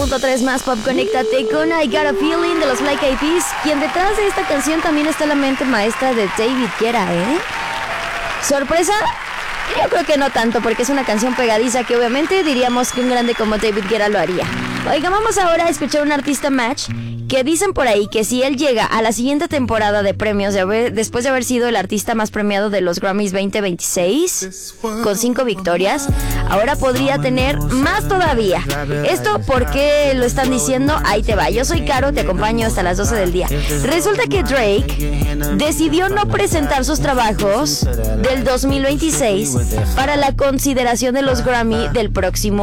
104.3 más pop. Conéctate con I Got a Feeling de los Black Eyed Peas, quien detrás de esta canción también está la mente maestra de David Guetta, ¿eh? ¿Sorpresa? Yo creo que no tanto, porque es una canción pegadiza que obviamente diríamos que un grande como David Guetta lo haría. Oiga, vamos ahora a escuchar un artista match que dicen por ahí que si él llega a la siguiente temporada de premios después de haber sido el artista más premiado de los Grammys 2026 con 5 victorias, ahora podría tener más todavía. ¿Esto por qué lo están diciendo? Ahí te va. Yo soy Caro, te acompaño hasta las 12 del día. Resulta que Drake decidió no presentar sus trabajos del 2026 para la consideración de los Grammy del próximo